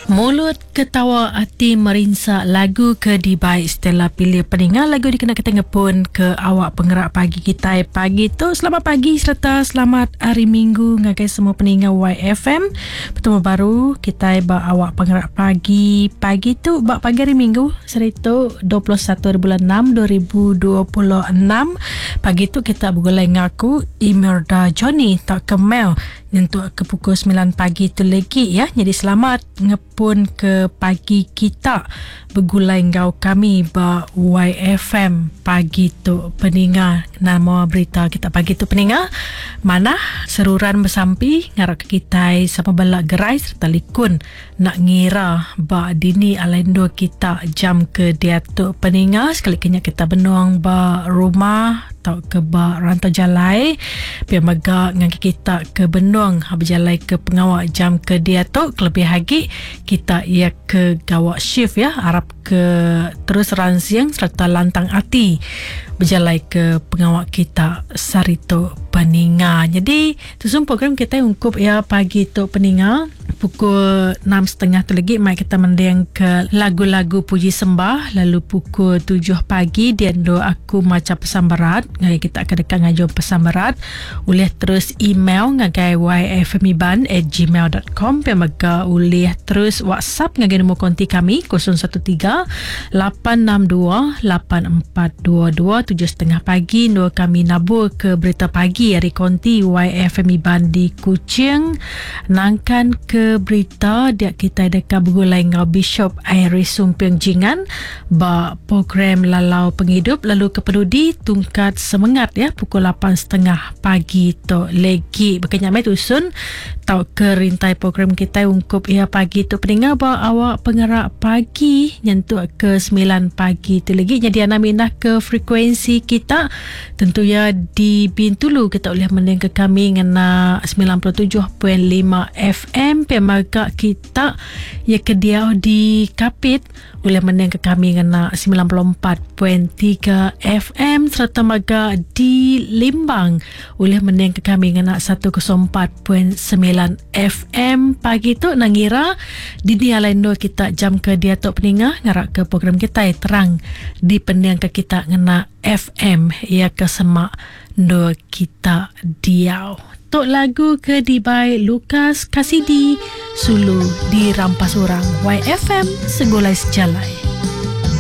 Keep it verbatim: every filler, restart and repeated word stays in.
Mulut ketawa hati merinsak lagu ke di baik Stella pilih peningat lagu dikena ketengah pun ke awak penggerak pagi kita pagi tu. Selamat pagi serta selamat hari Minggu ngagai semua peningat Y F M. Pertemu baru kita ba awak penggerak pagi pagi tu bak pagi hari Minggu seritu dua puluh satu bulan enam dua ribu dua puluh enam. Pagi tu kita bergulai ngaku Imelda Johnny tak ke mail untuk ke pukul sembilan pagi tu lagi ya. Jadi selamat ngepun ke pagi kita bergulai ngau kami ba Y F M pagi tu peningat. Nama berita kita pagi tu peningat mana seruran bersampi ngarak kita sama balak gerai serta likun nak ngira ba dini alendo kita jam ke dia tu peningat. Sekali kenya kita benuang ba rumah atau ke ba rantau jalai biar maga ngaki kita ke benuang berjalai ke pengawak jam ke dia tu kelebih lagi kita ia ke gawak shift ya harap ke terus ransiang serta lantang hati berjalai ke pengawak kita sarito peninga. Jadi tu semua program kita ungkup ya pagi tu peninga pukul enam tiga puluh tu lagi mai kita mendiang ke lagu-lagu puji sembah. Lalu pukul tujuh pagi dia do aku macam pesan berat ngai kita akan dekat ngajur pesan berat boleh terus email ngagai y f m iban at gmail dot com pemaga boleh terus WhatsApp ngagai nombor konti kami kosong satu tiga lapan enam dua lapan empat dua dua tujuh tiga puluh pagi do kami nabur ke berita pagi hari konti Y F M iban di Kuching nangkan ke berita dia kita dekat bergulai ngau Bishop Iris Sumpiang Jingan ba program lalau penghidup lalu kepedudi tungkat semangat ya pukul lapan tiga puluh pagi tu lagi berkenyak mai tusun tau ke rintai program kita ungkup ya pagi tu pendengar ba awak penggerak pagi nyentuh ke sembilan pagi tu lagi jadi ana minah ke frekuensi kita tentu ya di Bintulu kita boleh mendengar kami ngena sembilan puluh tujuh perpuluhan lima F M pemaga kita ya kedia di Kapit boleh mendengar kami ngena sembilan puluh empat perpuluhan tiga F M serta maga di Limbang boleh mendengar kami ngena seratus empat perpuluhan sembilan F M pagi tu nangira di dia lain do kita jam ke dia tok peninga ngarak ke program kita terang di pendengar kita ngena F M ya ke semak do kita diau. Tok lagu ke di by Lukas Kasidi Sulu di rampas orang Y F M segolai sejalai.